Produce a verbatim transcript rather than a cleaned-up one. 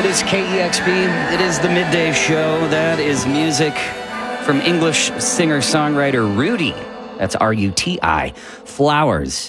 is K E X P. It is the midday show. That is music from English singer-songwriter Ruti. That's R U T I. Flowers